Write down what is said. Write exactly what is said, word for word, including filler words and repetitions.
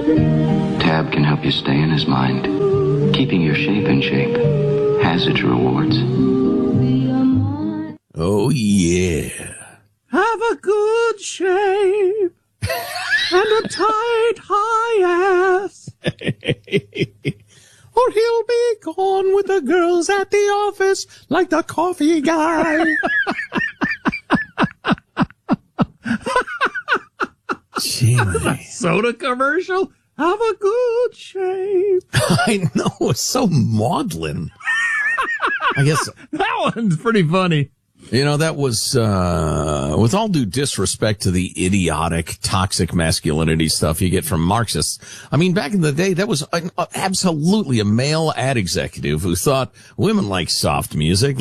Tab can help you stay in his mind. Keeping your shape in shape has its rewards. Oh, yeah. Have a good shape and a tight high ass. Or he'll be gone with the girls at the office like the coffee guy. Jimmy. Soda commercial? Have a good shape. I know, it's so maudlin. I guess That one's pretty funny. You know, that was, uh, with all due disrespect to the idiotic, toxic masculinity stuff you get from Marxists. I mean, back in the day, that was an, uh, absolutely a male ad executive who thought women like soft music.